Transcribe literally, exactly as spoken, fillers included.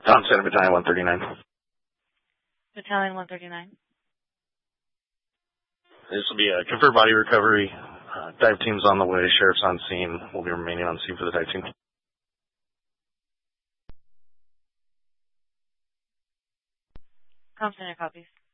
Tom Center, Battalion one thirty-nine. Battalion one thirty-nine. This will be a confirmed body recovery. Uh, dive team's on the way. Sheriff's on scene. We'll be remaining on scene for the dive team. Com Center copies.